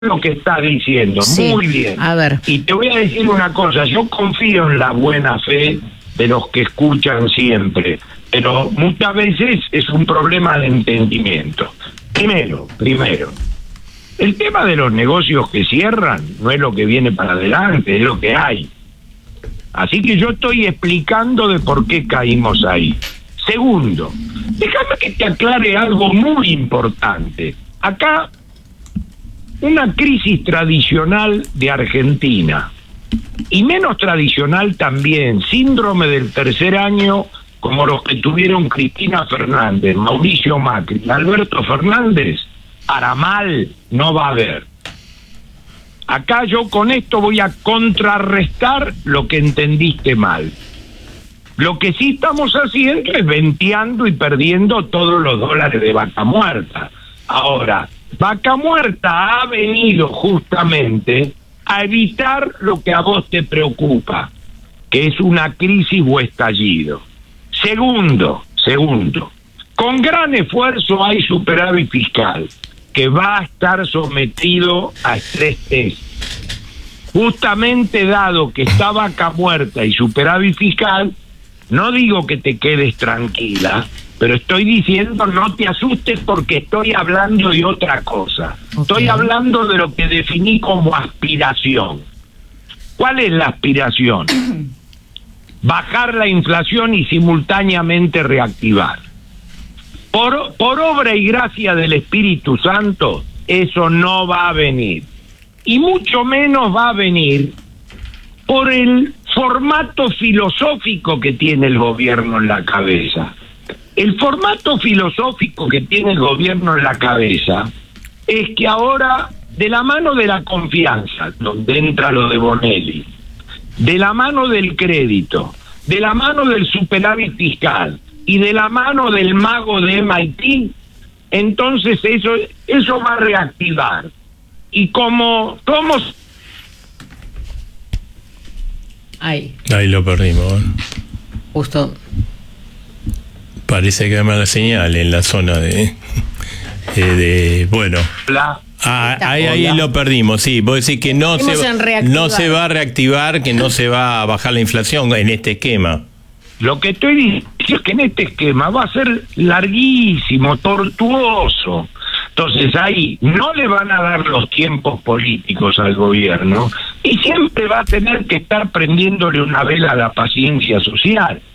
lo que estás diciendo, sí, muy bien. A ver. Y te voy a decir una cosa, yo confío en la buena fe de los que escuchan siempre, pero muchas veces es un problema de entendimiento. Primero, el tema de los negocios que cierran no es lo que viene para adelante, es lo que hay. Así que yo estoy explicando de por qué caímos ahí. Segundo, déjame que te aclare algo muy importante. Acá, una crisis tradicional de Argentina, y menos tradicional también, síndrome del tercer año, como los que tuvieron Cristina Fernández, Mauricio Macri, Alberto Fernández, para mal no va a haber. Acá yo con esto voy a contrarrestar lo que entendiste mal. Lo que sí estamos haciendo es venteando y perdiendo todos los dólares de Vaca Muerta. Ahora, Vaca Muerta ha venido justamente a evitar lo que a vos te preocupa, que es una crisis o estallido. Segundo, con gran esfuerzo hay superávit fiscal, que va a estar sometido a estrés test. Justamente dado que está Vaca Muerta y superávit fiscal, no digo que te quedes tranquila, pero estoy diciendo no te asustes porque estoy hablando de otra cosa. Okay. Estoy hablando de lo que definí como aspiración. ¿Cuál es la aspiración? Bajar la inflación y simultáneamente reactivar. Por obra y gracia del Espíritu Santo, eso no va a venir. Y mucho menos va a venir por el formato filosófico que tiene el gobierno en la cabeza. El formato filosófico que tiene el gobierno en la cabeza es que ahora, de la mano de la confianza, donde entra lo de Bonelli, de la mano del crédito, de la mano del superávit fiscal y de la mano del mago de MIT, entonces eso va a reactivar. Y como Ahí lo perdimos. Justo. Parece que hay mala señal en la zona de bueno. Ahí lo perdimos, sí. Vos decís que no se va a reactivar, que no se va a bajar la inflación en este esquema. Lo que estoy diciendo es que en este esquema va a ser larguísimo, tortuoso. Entonces ahí no le van a dar los tiempos políticos al gobierno y siempre va a tener que estar prendiéndole una vela a la paciencia social.